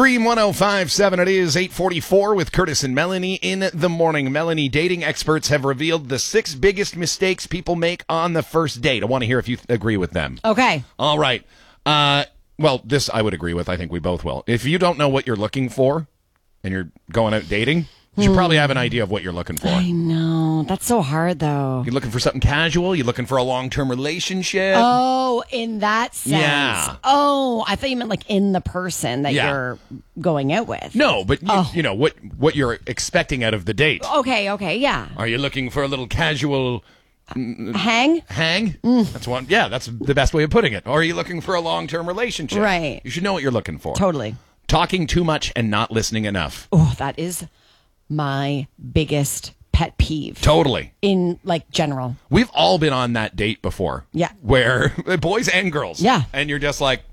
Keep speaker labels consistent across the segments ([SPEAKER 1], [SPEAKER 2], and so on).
[SPEAKER 1] Dream 105.7, it is 8:44 with Curtis and Melanie in the morning. Melanie, dating experts have revealed the 6 biggest mistakes people make on the first date. I want to hear if you agree with them.
[SPEAKER 2] Okay.
[SPEAKER 1] All right. Well, this I would agree with. I think we both will. If you don't know what you're looking for and you're going out dating, you should probably have an idea of what you're looking for.
[SPEAKER 2] I know. That's so hard, though.
[SPEAKER 1] You're looking for something casual? You're looking for a long-term relationship?
[SPEAKER 2] Oh, in that sense.
[SPEAKER 1] Yeah.
[SPEAKER 2] Oh, I thought you meant like in the person that you're going out with.
[SPEAKER 1] No, but you know what you're expecting out of the date.
[SPEAKER 2] Okay, yeah.
[SPEAKER 1] Are you looking for a little casual
[SPEAKER 2] Hang?
[SPEAKER 1] That's one. Yeah, that's the best way of putting it. Or are you looking for a long-term relationship?
[SPEAKER 2] Right.
[SPEAKER 1] You should know what you're looking for.
[SPEAKER 2] Totally.
[SPEAKER 1] Talking too much and not listening enough.
[SPEAKER 2] Oh, that is my biggest pet peeve.
[SPEAKER 1] Totally.
[SPEAKER 2] In like general.
[SPEAKER 1] We've all been on that date before.
[SPEAKER 2] Yeah.
[SPEAKER 1] Where boys and girls.
[SPEAKER 2] Yeah.
[SPEAKER 1] And you're just like,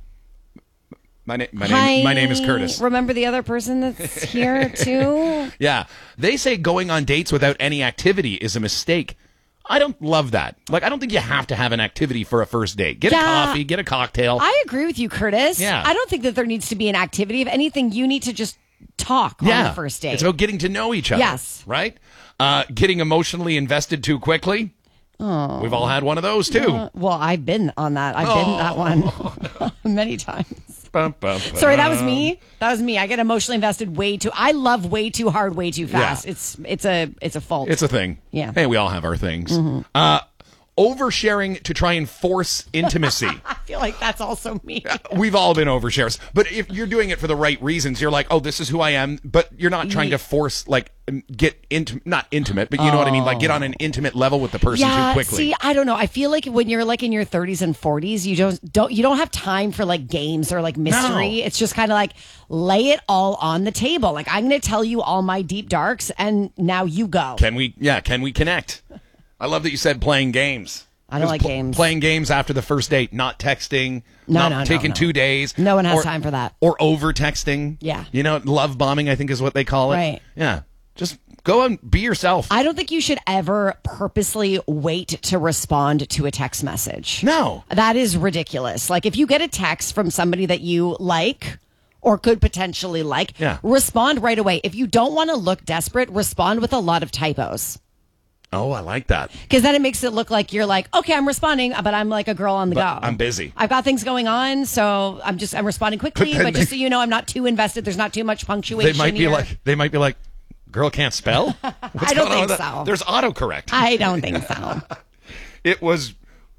[SPEAKER 1] my name is Curtis.
[SPEAKER 2] Remember the other person that's here too?
[SPEAKER 1] Yeah. They say going on dates without any activity is a mistake. I don't love that. Like, I don't think you have to have an activity for a first date. Get a coffee, get a cocktail.
[SPEAKER 2] I agree with you, Curtis.
[SPEAKER 1] Yeah.
[SPEAKER 2] I don't think that there needs to be an activity. If anything, you need to just talk on the first date.
[SPEAKER 1] It's about getting to know each other.
[SPEAKER 2] Yes.
[SPEAKER 1] Right? Getting emotionally invested too quickly. Oh. We've all had one of those, too.
[SPEAKER 2] Well, I've been on that. I've been that one many times. Sorry, that was me. I get emotionally invested way too. I love way too hard, way too fast. Yeah. It's a fault.
[SPEAKER 1] It's a thing.
[SPEAKER 2] Yeah.
[SPEAKER 1] Hey, we all have our things.
[SPEAKER 2] Mm-hmm.
[SPEAKER 1] Oversharing to try and force intimacy.
[SPEAKER 2] I feel like that's also me.
[SPEAKER 1] We've all been overshares. But if you're doing it for the right reasons, you're like, oh, this is who I am. But you're not trying to force, like, get into, not intimate, but you know what I mean? Like, get on an intimate level with the person too quickly.
[SPEAKER 2] See, I don't know. I feel like when you're like in your 30s and 40s, you don't have time for like games or like mystery.
[SPEAKER 1] No.
[SPEAKER 2] It's just kind of like lay it all on the table. Like, I'm going to tell you all my deep darks, and now you go.
[SPEAKER 1] Can we connect? I love that you said playing games.
[SPEAKER 2] I don't like games.
[SPEAKER 1] Playing games after the first date, not texting, not taking 2 days.
[SPEAKER 2] No one has time for that.
[SPEAKER 1] Or over texting.
[SPEAKER 2] Yeah.
[SPEAKER 1] You know, love bombing, I think is what they call it.
[SPEAKER 2] Right.
[SPEAKER 1] Yeah. Just go and be yourself.
[SPEAKER 2] I don't think you should ever purposely wait to respond to a text message.
[SPEAKER 1] No.
[SPEAKER 2] That is ridiculous. Like, if you get a text from somebody that you like or could potentially like, respond right away. If you don't want to look desperate, respond with a lot of typos.
[SPEAKER 1] Oh, I like that.
[SPEAKER 2] Because then it makes it look like you're like, okay, I'm responding, but I'm like a girl on the go.
[SPEAKER 1] I'm busy.
[SPEAKER 2] I've got things going on, so I'm responding quickly, but just so you know, I'm not too invested. There's not too much punctuation.
[SPEAKER 1] They might be like, girl can't spell?
[SPEAKER 2] I don't think so.
[SPEAKER 1] There's autocorrect.
[SPEAKER 2] I don't think so.
[SPEAKER 1] It was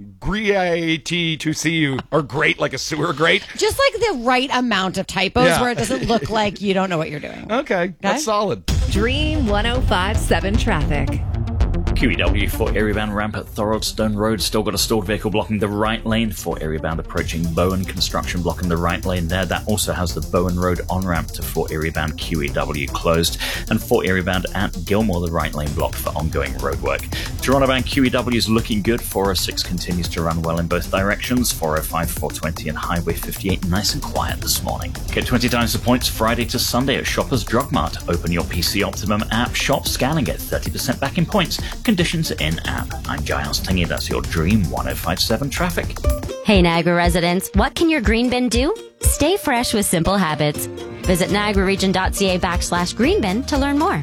[SPEAKER 1] great to see you, or great like a sewer grate.
[SPEAKER 2] Just like the right amount of typos where it doesn't look like you don't know what you're doing.
[SPEAKER 1] Okay, that's solid.
[SPEAKER 3] Dream 105.7 traffic.
[SPEAKER 4] QEW for area-bound ramp at Thoroldstone Road. Still got a stalled vehicle blocking the right lane for area-bound approaching Bowen. Construction blocking the right lane there. That also has the Bowen Road on-ramp to Fort area-bound QEW closed. And Fort area-bound at Gilmore, the right lane blocked for ongoing roadwork. Toronto-bound QEW is looking good. 406 continues to run well in both directions. 405, 420 and Highway 58 nice and quiet this morning. Get 20 times the points Friday to Sunday at Shoppers Drug Mart. Open your PC Optimum app, shop, scan and get 30% back in points. Conditions in-app. I'm Giles Tingy. That's your Dream 105.7 traffic.
[SPEAKER 5] Hey, Niagara residents. What can your green bin do? Stay fresh with simple habits. Visit niagararegion.ca/greenbin to learn more.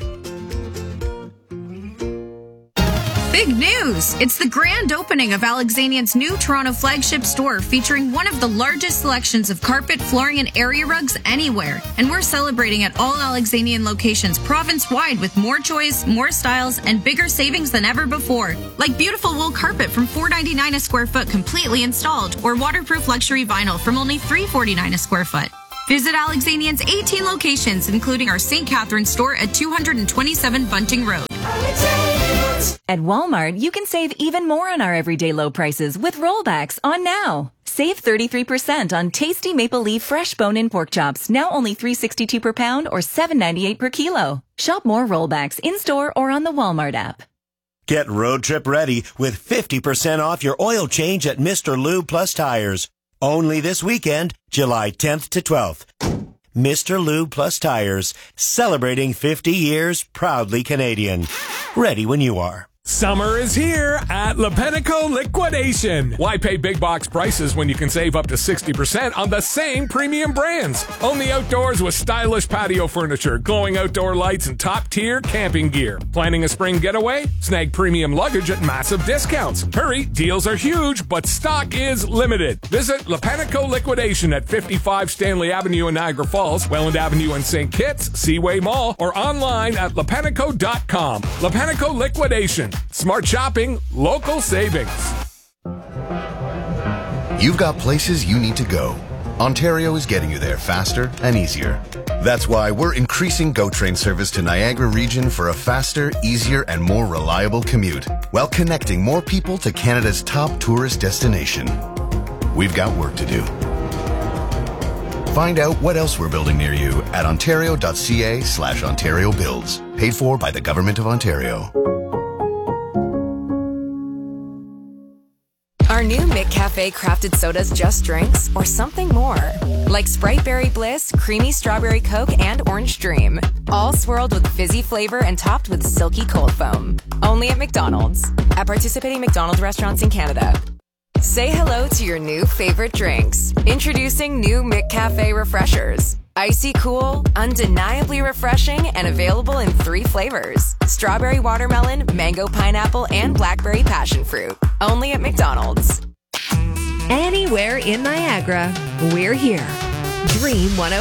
[SPEAKER 6] Big news! It's the grand opening of Alexanian's new Toronto flagship store featuring one of the largest selections of carpet, flooring, and area rugs anywhere. And we're celebrating at all Alexanian locations province-wide with more choice, more styles, and bigger savings than ever before. Like beautiful wool carpet from $4.99 a square foot completely installed, or waterproof luxury vinyl from only $3.49 a square foot. Visit Alexanian's 18 locations, including our St. Catharines store at 227 Bunting Road.
[SPEAKER 7] At Walmart, you can save even more on our everyday low prices with rollbacks on now. Save 33% on tasty maple leaf fresh bone-in pork chops, now only $3.62 per pound or $7.98 per kilo. Shop more rollbacks in-store or on the Walmart app.
[SPEAKER 8] Get road trip ready with 50% off your oil change at Mr. Lube Plus Tires. Only this weekend, July 10th to 12th. Mr. Lube Plus Tires, celebrating 50 years, proudly Canadian. Ready when you are.
[SPEAKER 9] Summer is here at Lepenico Liquidation. Why pay big box prices when you can save up to 60% on the same premium brands? Only outdoors with stylish patio furniture, glowing outdoor lights, and top-tier camping gear. Planning a spring getaway? Snag premium luggage at massive discounts. Hurry, deals are huge, but stock is limited. Visit Lepenico Liquidation at 55 Stanley Avenue in Niagara Falls, Welland Avenue in St. Kitts, Seaway Mall, or online at lepenico.com. Lepenico Liquidation. Smart shopping, local savings.
[SPEAKER 10] You've got places you need to go. Ontario is getting you there faster and easier. That's why we're increasing GO Train service to Niagara region for a faster, easier, and more reliable commute, while connecting more people to Canada's top tourist destination. We've got work to do. Find out what else we're building near you at ontario.ca/Ontario Builds. Paid for by the Government of Ontario.
[SPEAKER 11] Are new McCafe crafted sodas just drinks or something more? Like Sprite Berry Bliss, Creamy Strawberry Coke, and Orange Dream. All swirled with fizzy flavor and topped with silky cold foam. Only at McDonald's. At participating McDonald's restaurants in Canada. Say hello to your new favorite drinks. Introducing new McCafe Refreshers. Icy cool, undeniably refreshing, and available in 3 flavors. Strawberry watermelon, mango pineapple, and blackberry passion fruit. Only at McDonald's.
[SPEAKER 3] Anywhere in Niagara, we're here. Dream 105.